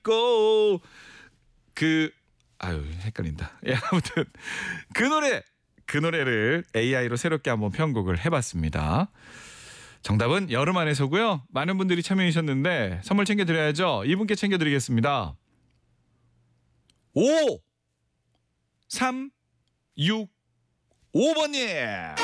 고 아유 헷갈린다. 예, 아무튼 그 노래를 AI로 새롭게 한번 편곡을 해봤습니다. 정답은 여름 안에서고요. 많은 분들이 참여해 주셨는데 선물 챙겨드려야죠. 이분께 챙겨드리겠습니다. 5 3 6 5번님